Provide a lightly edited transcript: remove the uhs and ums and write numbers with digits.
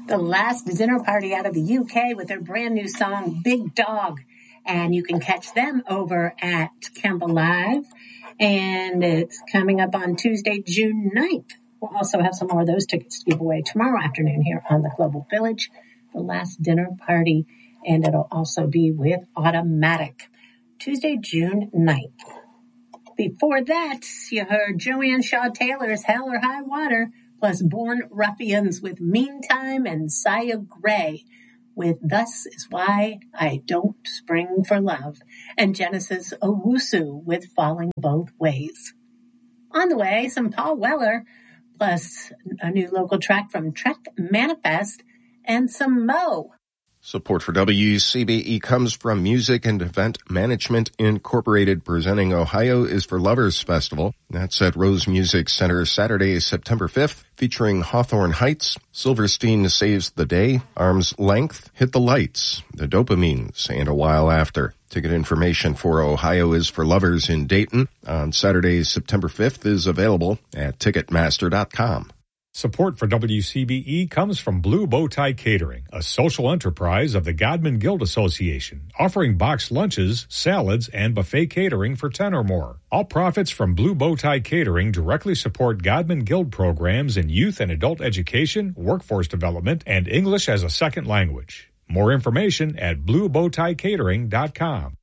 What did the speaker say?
The Last Dinner Party out of the UK with their brand new song, Big Dog. And you can catch them over at Camp Alive. And it's coming up on Tuesday, June 9th. We'll also have some more of those tickets to give away tomorrow afternoon here on the Global Village. The Last Dinner Party. And it'll also be with Automatic. Tuesday, June 9th. Before that, you heard Joanne Shaw Taylor's Hell or High Water, plus Born Ruffians with Meantime and Saya Gray with Thus Is Why I Don't Spring for Love, and Genesis Owusu with Falling Both Ways. On the way, some Paul Weller, plus a new local track from Trek Manifest, and some Mo. Support for WCBE comes from Music and Event Management Incorporated, presenting Ohio is for Lovers Festival. That's at Rose Music Center Saturday, September 5th, featuring Hawthorne Heights, Silverstein Saves the Day, Arm's Length, Hit the Lights, The Dopamines, and A While After. Ticket information for Ohio is for Lovers in Dayton on Saturday, September 5th is available at Ticketmaster.com. Support for WCBE comes from Blue Bow Tie Catering, a social enterprise of the Godman Guild Association, offering boxed lunches, salads, and buffet catering for 10 or more. All profits from Blue Bow Tie Catering directly support Godman Guild programs in youth and adult education, workforce development, and English as a second language. More information at bluebowtiecatering.com.